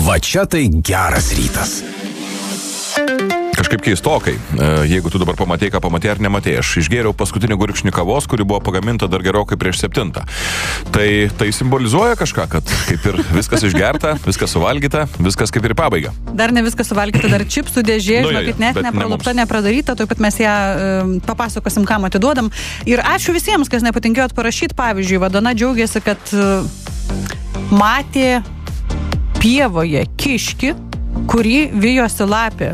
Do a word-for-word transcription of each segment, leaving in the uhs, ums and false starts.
Va čia tai geras rytas. Kažkaip keistokai, jeigu tu dabar pamatėjai, ką pamatėjai ar nematėjai. Aš išgėriau paskutinį gurkšnį kavos, kuri buvo pagaminta dar gerokai prieš septintą. Tai tai simbolizuoja kažką, kad kaip ir viskas išgerta, viskas suvalgyta, viskas kaip ir pabaiga. Dar ne viskas suvalgyta, dar čipsų dėžė, Nu, žinokit, jo, jo, net bet nepralupta, ne nepradaryta, taip pat mes ją um, papasakosim, kam atiduodam. Ir ačiū visiems, kas nepatinkėjot parašyti. Pavyzdžiui, Vadona džiaugiasi, kad uh, matė pievoje kiškį, kurį vijosi lapė.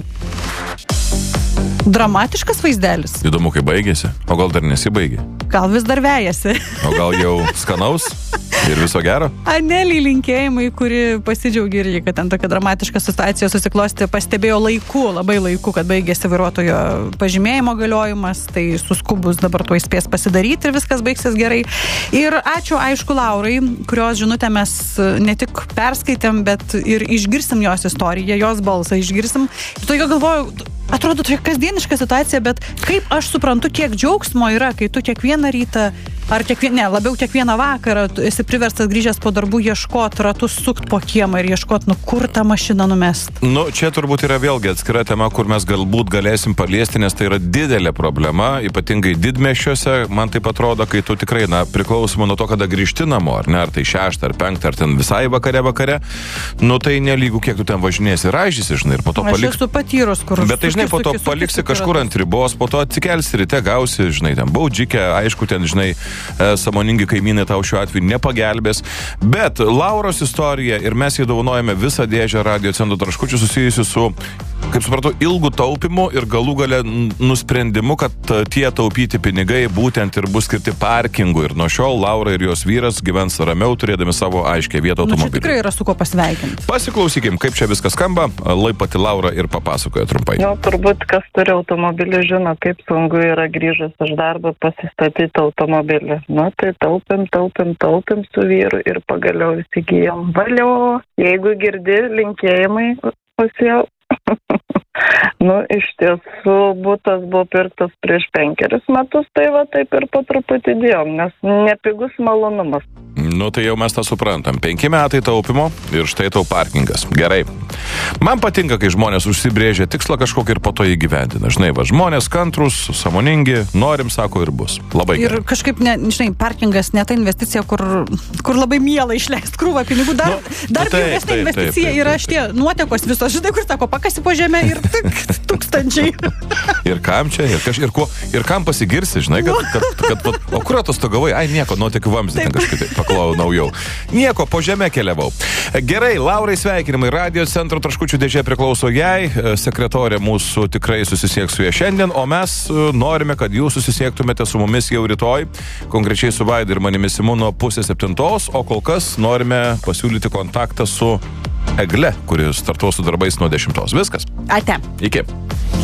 Dramatiškas vaizdelis. Įdomu, kaip baigėsi. O gal dar nesibaigė? Gal vis dar vejasi. O gal jau skanaus ir viso gero? Anelį linkėjimai, kuri pasidžiaugia irgi, kad ten tokia dramatiška situacija susiklosti, pastebėjo laiku, labai laiku, kad baigėsi vairuotojo pažymėjimo galiojimas, tai suskubus dabar tuo įspės pasidaryti ir viskas baigsis gerai. Ir ačiū, aišku, Laurai, kurios žinutę mes ne tik perskaitėm, bet ir išgirsim jos istoriją, jos balsą išgirsim. Ir to jo galvoju, atrodo, tai kasdieniška situacija, bet kaip aš suprantu, kiek džiaugsmo yra, kai tu kiekvieną rytą, ar kiekvien, ne, labiau kiekvieną vakarą esi priverstas grįžęs po darbų ieškot, ratus sukt po kiemą ir ieškot, nu kur tą mašiną numest. Nu, čia turbūt yra vėlgi atskira tema, kur mes galbūt galėsim paliesti, nes tai yra didelė problema, ypatingai didmiesčiuose, man taip atrodo, kai tu tikrai, na, priklausomai nuo to, kada grįžti namo, ar ne, ar tai šeštą, ar penktą, ar ten visai vakare vakare, nu tai nelygų, kiek tu ten važinėsi, raižysi, žinai, ir po to paliksi. Aš esu patyrus, kur... Bet tai, žinai, po to suki, suki, paliksi suki, kažkur ant ribos, po to atsikelsi ryte, gausi, žinai, ten baudžikę, aišku, ten, žinai, e, sąmoningi kaimynai tau šiuo atveju nepagelbės. Bet Lauros istorija ir mes jį dovanojame visą dėžę Radio Centro traškučių susijusių su, kaip supratau, ilgų taupimų ir galų gale nusprendimu, kad tie taupyti pinigai būtent ir bus skirti parkingui. Ir nuo šiol Laura ir jos vyras gyvens ramiau, turėdami savo aiškę vietą automobilį. Nu, čia tikrai yra su ko pasveikinti. Pasiklausykim, kaip čia viskas skamba. Lai pati Laura ir papasakoja trumpai. Nu, turbūt, kas turi automobilį, žino, kaip sunku yra grįžus iš darbo pasistatyti automobilį. Nu, tai taupim, taupim, taupim su vyru ir pagaliau įsigijom. Valio, jeigu girdi, linkėjimai, pasiau. Nu, iš tiesų, butas buvo pirktas prieš penkerius metus, tai va taip ir po truputį dėjom, nes nepigus malonumas. Nu, tai jau mes tą suprantam. Penki metai taupimo ir štai tau parkingas. Gerai. Man patinka, kai žmonės užsibrėžia tikslą kažkokį ir po to įgyvendina. Žinai, va, žmonės kantrus, sąmoningi, norim, sako, ir bus. Labai gerai. Ir kažkaip, ne, žinai, parkingas ne ta investicija, kur, kur labai miela išleisti krūvą pinigų. Dar, nu, dar bjauresnė investicija taip, taip, yra šitie nuotekos visos. Žinai, kur sako, pakasi po žemę ir tik tūkstančiai. Ir kam čia? Ir, kaž, ir, kuo, ir kam pasigirsi, žinai, kad, kad, kad, kad o kur atostogavai? Ai, nieko, nuotekių vamzdį ten kažkaip paklau naujau. Nieko, po žemę keliavau. Gerai, Laurai sveikinimai. Radio Centro traškučių dėžė priklauso jai. Sekretorė mūsų tikrai susisieks su ja šiandien, o mes norime, kad jūs susisiektumėte su mumis jau rytoj, konkrečiai su Vaidu ir manimi Simu nuo pusės septintos, o kol kas norime pasiūlyti kontaktą su Egle, kuris startuos su darbais nuo dešimtos. Viskas. Ate. Iki.